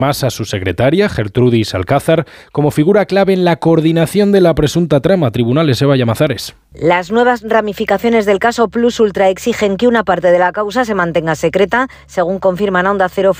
más a su secretaria, Gertrudis Alcázar, como figura clave en la coordinación de la presunta trama. Tribunales, Eva Llamazares. Las nuevas ramificaciones del caso Plus Ultra exigen que una parte de la causa se mantenga secreta. Según confirman a Onda Cero,